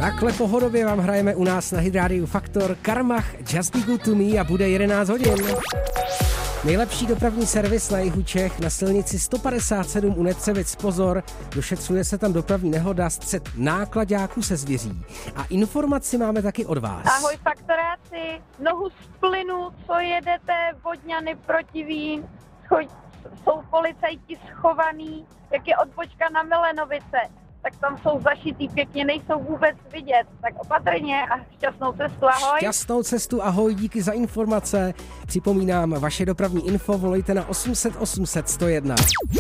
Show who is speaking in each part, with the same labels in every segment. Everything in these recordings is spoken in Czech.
Speaker 1: Takhle pohodově vám hrajeme u nás na Hit Radio Faktor Karmach Just Be Good To Me a bude 11 hodin. Nejlepší dopravní servis na jihu Čech na silnici 157 u Netřevic. Pozor, došetřuje se tam dopravní nehoda, střet náklaďáků se zvěří. A informaci máme taky od vás.
Speaker 2: Ahoj faktoráci, nohu z plynu, co jedete, Vodňany protiví, jsou policajti schovaný, jak je odbočka na Milenovice, tak tam jsou zašitý pěkně, nejsou vůbec vidět, tak opatrně a šťastnou cestu, ahoj.
Speaker 1: Šťastnou cestu, ahoj, díky za informace. Připomínám, vaše dopravní info volejte na 800 800 101.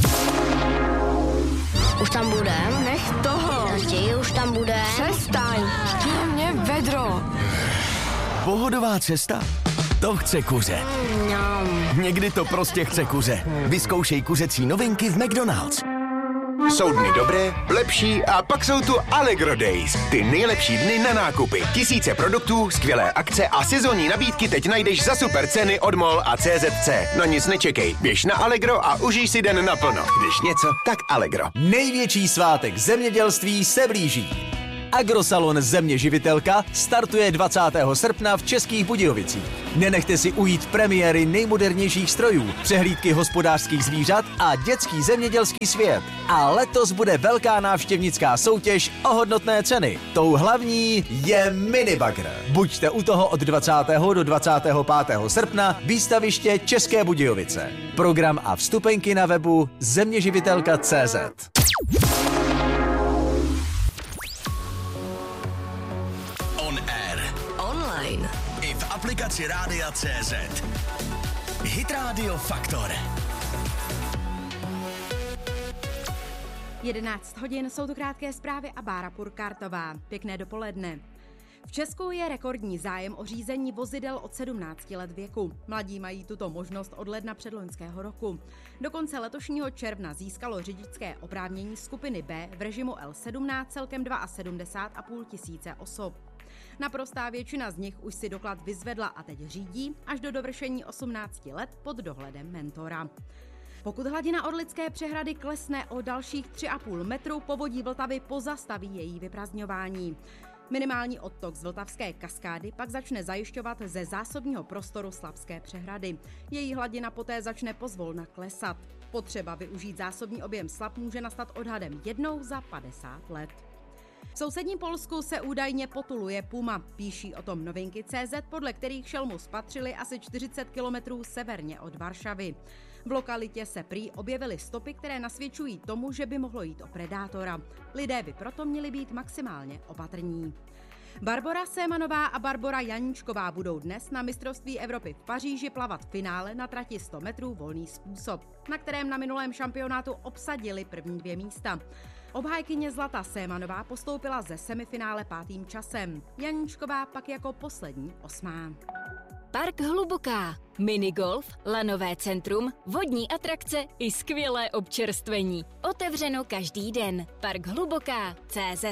Speaker 3: Už tam budem?
Speaker 4: Nech toho.
Speaker 3: Později už tam budem.
Speaker 4: Přestaň. Chtěl mě vedro.
Speaker 5: Pohodová cesta? To chce kuře. Někdy to prostě chce kuře. Vyzkoušej kuřecí novinky v McDonald's.
Speaker 6: Jsou dny dobré, lepší a pak jsou tu Allegro Days. Ty nejlepší dny na nákupy. Tisíce produktů, skvělé akce a sezónní nabídky teď najdeš za super ceny od MOL a CZC. No nic nečekej, běž na Allegro a užij si den naplno. Když něco, tak Allegro.
Speaker 5: Největší svátek zemědělství se blíží. Agrosalon Země živitelka startuje 20. srpna v Českých Budějovicích. Nenechte si ujít premiéry nejmodernějších strojů, přehlídky hospodářských zvířat a dětský zemědělský svět. A letos bude velká návštěvnická soutěž o hodnotné ceny. Tou hlavní je minibagr. Buďte u toho od 20. do 25. srpna výstaviště České Budějovice. Program a vstupenky na webu zeměživitelka.cz.
Speaker 4: Online.
Speaker 5: I v aplikaci Rádia CZ. Hit Radio Faktor.
Speaker 7: 11 hodin, jsou to krátké zprávy a Bára Purkartová. Pěkné dopoledne. V Česku je rekordní zájem o řízení vozidel od 17 let věku. Mladí mají tuto možnost od ledna předloňského roku. Do konce letošního června získalo řidičské oprávnění skupiny B v režimu L17 celkem 72,5 tisíce osob. Naprostá většina z nich už si doklad vyzvedla a teď řídí až do dovršení 18 let pod dohledem mentora. Pokud hladina Orlické přehrady klesne o dalších 3,5 metru, povodí Vltavy pozastaví její vyprazdňování. Minimální odtok z Vltavské kaskády pak začne zajišťovat ze zásobního prostoru Slapské přehrady. Její hladina poté začne pozvolna klesat. Potřeba využít zásobní objem Slap může nastat odhadem jednou za 50 let. V sousedním Polsku se údajně potuluje puma. Píší o tom Novinky CZ, podle kterých šelmu spatřili asi 40 kilometrů severně od Varšavy. V lokalitě se prý objevily stopy, které nasvědčují tomu, že by mohlo jít o predátora. Lidé by proto měli být maximálně opatrní. Barbora Sémanová a Barbora Janíčková budou dnes na mistrovství Evropy v Paříži plavat v finále na trati 100 metrů volný způsob, na kterém na minulém šampionátu obsadili první 2 místa. Obhájkyně zlata Sémanová postoupila ze semifinále 5. časem, Janíčková pak jako poslední 8.
Speaker 8: Park Hluboká. Minigolf, lanové centrum, vodní atrakce i skvělé občerstvení. Otevřeno každý den. Park Hluboká. CZ.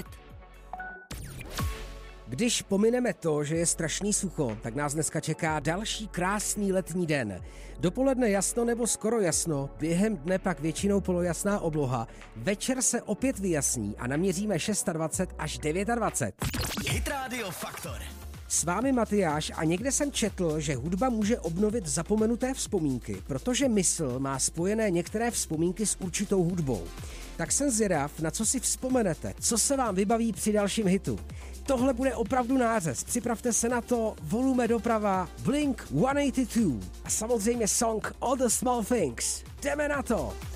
Speaker 1: Když pomineme to, že je strašný sucho, tak nás dneska čeká další krásný letní den. Dopoledne jasno nebo skoro jasno, během dne pak většinou polojasná obloha, večer se opět vyjasní a naměříme 26 až 29.
Speaker 5: Hit Radio Faktor.
Speaker 1: S vámi Matyáš a někde jsem četl, že hudba může obnovit zapomenuté vzpomínky, protože mysl má spojené některé vzpomínky s určitou hudbou. Tak jsem zvědav, na co si vzpomenete, co se vám vybaví při dalším hitu. Tohle bude opravdu nářez, připravte se na to, volume doprava, Blink 182 a samozřejmě song All the Small Things. Jdeme na to!